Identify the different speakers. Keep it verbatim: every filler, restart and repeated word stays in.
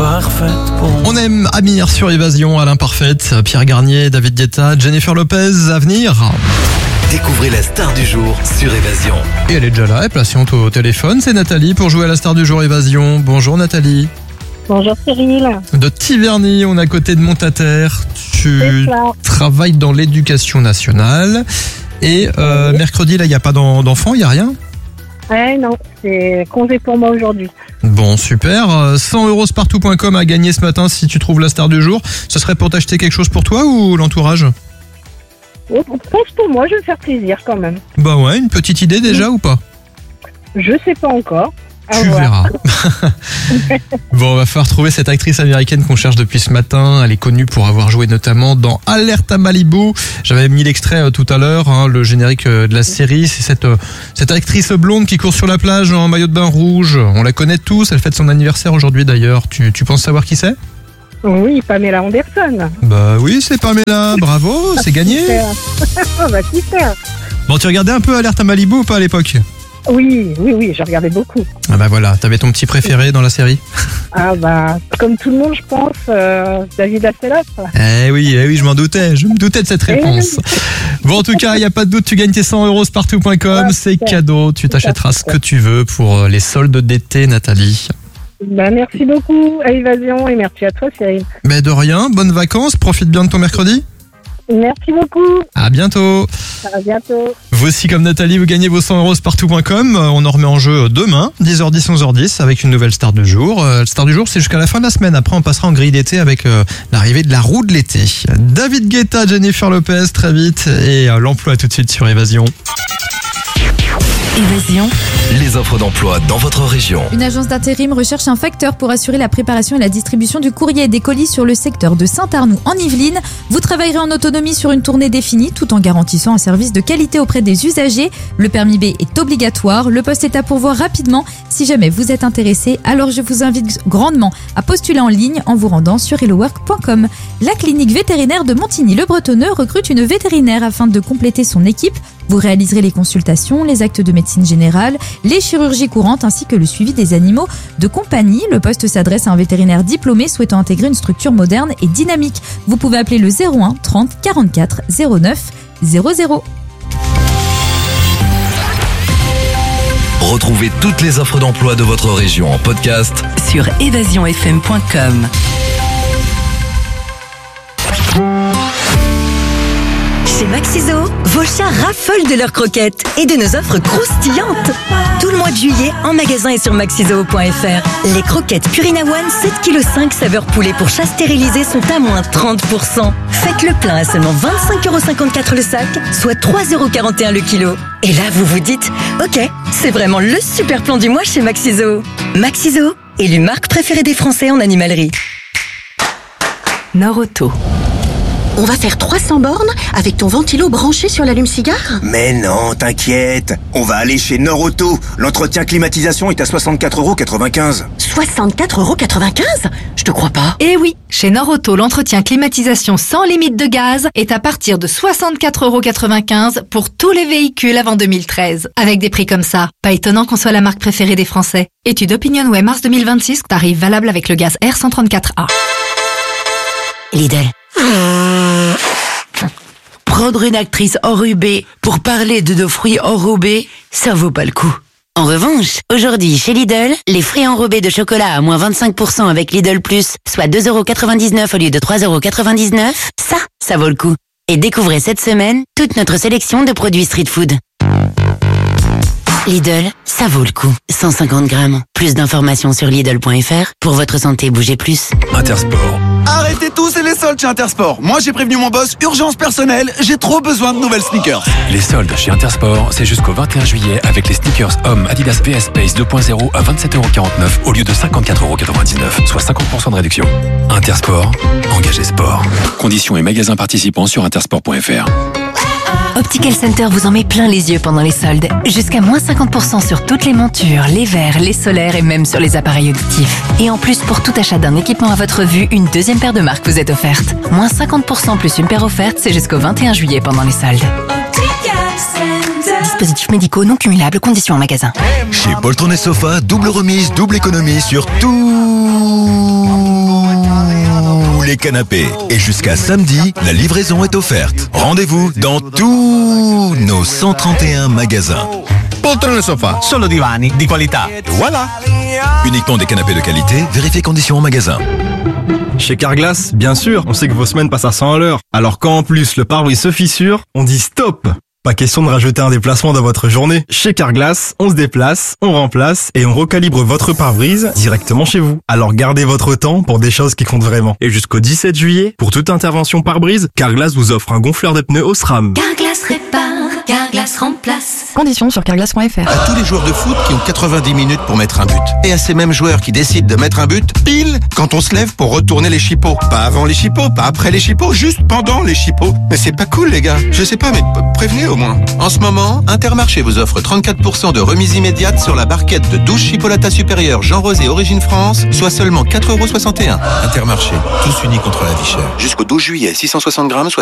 Speaker 1: parfaite pour moi.
Speaker 2: On aime Amir sur Évasion à l'imparfaite. Pierre Garnier, David Guetta, Jennifer Lopez à venir.
Speaker 3: Découvrez la star du jour sur Évasion.
Speaker 2: Et elle est déjà là, elle est patiente au téléphone. C'est Nathalie pour jouer à la star du jour Évasion. Bonjour Nathalie.
Speaker 4: Bonjour Cyril.
Speaker 2: De Tiverny, on est à côté de Montataire. Tu
Speaker 4: C'est ça.
Speaker 2: travailles dans l'éducation nationale. Et euh, mercredi, là, il n'y a pas d'en- d'enfants, il n'y a rien?
Speaker 4: Ouais, non, c'est congé pour moi aujourd'hui.
Speaker 2: Bon, super. Euh, cent euros spartou point com à gagner ce matin si tu trouves la star du jour. Ce serait pour t'acheter quelque chose pour toi ou l'entourage?
Speaker 4: Oh, je pense pour moi, je vais me faire plaisir quand même.
Speaker 2: Bah ouais, une petite idée déjà ou pas?
Speaker 4: Je sais pas encore. À
Speaker 2: Tu
Speaker 4: voir.
Speaker 2: verras. Bon, on va falloir trouver cette actrice américaine qu'on cherche depuis ce matin. Elle est connue pour avoir joué notamment dans Alerte à Malibu. J'avais mis l'extrait euh, tout à l'heure, hein, le générique euh, de la série. C'est cette, euh, cette actrice blonde qui court sur la plage en maillot de bain rouge. On la connaît tous. Elle fête son anniversaire aujourd'hui d'ailleurs. Tu, tu penses savoir qui c'est?
Speaker 4: Oui, Pamela Anderson.
Speaker 2: Bah oui, c'est Pamela. Bravo, c'est gagné.
Speaker 4: Super. Oh, bah super.
Speaker 2: Bon, tu regardais un peu Alerte à Malibu ou pas à l'époque?
Speaker 4: Oui, oui, oui, j'ai regardé beaucoup.
Speaker 2: Ah bah voilà, t'avais ton petit préféré dans la série?
Speaker 4: Ah bah, comme tout le monde, je pense, euh, David Hasselhoff.
Speaker 2: Eh oui, eh oui, je m'en doutais, je me doutais de cette réponse. Bon, en tout cas, il n'y a pas de doute, tu gagnes tes cent euros spartou point com,
Speaker 4: Ouais,
Speaker 2: c'est
Speaker 4: super.
Speaker 2: cadeau, tu t'achèteras ce que tu veux pour les soldes d'été, Nathalie.
Speaker 4: Bah, merci beaucoup à Évasion et merci à toi Cyril.
Speaker 2: Mais de rien, bonnes vacances, profite bien de ton mercredi.
Speaker 4: Merci beaucoup.
Speaker 2: À bientôt.
Speaker 4: À bientôt.
Speaker 2: Vous aussi, comme Nathalie, vous gagnez vos cent euros spartou point com. On en remet en jeu demain, dix heures dix, onze heures dix, avec une nouvelle star du jour. Euh, Le star du jour, c'est jusqu'à la fin de la semaine. Après, on passera en grille d'été avec euh, l'arrivée de la roue de l'été. David Guetta, Jennifer Lopez, très vite. Et euh, l'emploi tout de suite sur Évasion.
Speaker 5: Évasion.
Speaker 3: Les offres d'emploi dans votre région.
Speaker 5: Une agence d'intérim recherche un facteur pour assurer la préparation et la distribution du courrier et des colis sur le secteur de Saint-Arnoux en Yvelines. Vous travaillerez en autonomie sur une tournée définie tout en garantissant un service de qualité auprès des usagers. Le permis B est obligatoire. Le poste est à pourvoir rapidement. Si jamais vous êtes intéressé, alors je vous invite grandement à postuler en ligne en vous rendant sur hello work point com. La clinique vétérinaire de Montigny-le-Bretonneux recrute une vétérinaire afin de compléter son équipe. Vous réaliserez les consultations, les actes de médecine générale, les chirurgies courantes ainsi que le suivi des animaux de compagnie. Le poste s'adresse à un vétérinaire diplômé souhaitant intégrer une structure moderne et dynamique. Vous pouvez appeler le zéro un trente quarante-quatre zéro neuf zéro zéro.
Speaker 3: Retrouvez toutes les offres d'emploi de votre région en podcast
Speaker 6: sur évasion f m point com.
Speaker 7: Chez Maxiso, vos chats raffolent de leurs croquettes et de nos offres croustillantes. Tout le mois de juillet, en magasin et sur maxiso point f r. Les croquettes Purina One sept virgule cinq kilos saveur poulet pour chat stérilisé sont à moins trente pour cent. Faites le plein à seulement vingt-cinq euros cinquante-quatre le sac, soit trois euros quarante et un le kilo. Et là, vous vous dites, ok, c'est vraiment le super plan du mois chez Maxiso. Maxiso, élu marque préférée des Français en animalerie.
Speaker 6: Nord-Auto.
Speaker 8: On va faire trois cents bornes avec ton ventilo branché sur l'allume-cigare?
Speaker 9: Mais non, t'inquiète. On va aller chez Nord-Auto. L'entretien climatisation est à soixante-quatre euros quatre-vingt-quinze.
Speaker 8: soixante-quatre euros quatre-vingt-quinze? Je te crois pas.
Speaker 10: Eh oui, chez Nord-Auto, l'entretien climatisation sans limite de gaz est à partir de soixante-quatre euros quatre-vingt-quinze pour tous les véhicules avant deux mille treize. Avec des prix comme ça, pas étonnant qu'on soit la marque préférée des Français. Étude OpinionWay mars deux mille vingt-six, tarif valable avec le gaz R cent trente-quatre A.
Speaker 7: Lidl.
Speaker 6: Prendre une actrice enrubée pour parler de nos fruits enrobés, ça vaut pas le coup.
Speaker 7: En revanche, aujourd'hui chez Lidl, les fruits enrobés de chocolat à moins vingt-cinq pour cent avec Lidl Plus, soit deux euros quatre-vingt-dix-neuf au lieu de trois euros quatre-vingt-dix-neuf, ça, ça vaut le coup. Et découvrez cette semaine toute notre sélection de produits street food. Lidl, ça vaut le coup. cent cinquante grammes. Plus d'informations sur lidl point f r. Pour votre santé, bougez plus.
Speaker 3: Intersport.
Speaker 11: Arrêtez tous, c'est les soldes chez Intersport. Moi, j'ai prévenu mon boss, urgence personnelle, j'ai trop besoin de nouvelles sneakers.
Speaker 12: Les soldes chez Intersport, c'est jusqu'au vingt et un juillet avec les sneakers hommes Adidas V S Space deux point zéro à vingt-sept euros quarante-neuf au lieu de cinquante-quatre euros quatre-vingt-dix-neuf, soit cinquante pour cent de réduction. Intersport, engagé sport. Conditions et magasins participants sur intersport point f r.
Speaker 6: Optical Center vous en met plein les yeux pendant les soldes. Jusqu'à moins cinquante pour cent sur toutes les montures, les verres, les solaires et même sur les appareils auditifs. Et en plus, pour tout achat d'un équipement à votre vue, une deuxième paire de marques vous est offerte. Moins cinquante pour cent plus une paire offerte, c'est jusqu'au vingt et un juillet pendant les soldes. Dispositifs médicaux non cumulables, conditions en magasin.
Speaker 3: Chez Poltron et Sofa, double remise, double économie sur tout.
Speaker 1: les canapés. Et jusqu'à samedi, la livraison est offerte. Rendez-vous dans tous nos cent trente et un magasins.
Speaker 13: Poltrone sofa, solo divani di qualità. Et voilà.
Speaker 1: Uniquement des canapés de qualité, vérifiez conditions en magasin.
Speaker 14: Chez Carglass, bien sûr, on sait que vos semaines passent à cent à l'heure. Alors quand en plus le pare-brise se fissure, on dit stop. Pas question de rajouter un déplacement dans votre journée. Chez Carglass, on se déplace, on remplace et on recalibre votre pare-brise directement chez vous. Alors gardez votre temps pour des choses qui comptent vraiment. Et jusqu'au dix-sept juillet, pour toute intervention pare-brise, Carglass vous offre un gonfleur de pneus au SRAM.
Speaker 15: Carglass répare, Carglass remplace.
Speaker 16: Conditions sur carglass point f r.
Speaker 13: À tous les joueurs de foot qui ont quatre-vingt-dix minutes pour mettre un but. Et à ces mêmes joueurs qui décident de mettre un but pile quand on se lève pour retourner les chipots. Pas avant les chipots, pas après les chipots, juste pendant les chipots. Mais c'est pas cool les gars. Je sais pas, mais prévenez au moins. En ce moment, Intermarché vous offre trente-quatre pour cent de remise immédiate sur la barquette de douze Chipolata supérieure Jean Rosé Origine France, soit seulement quatre euros soixante et un. Intermarché, tous unis contre la vie chère. Jusqu'au douze juillet, six cent soixante grammes, soit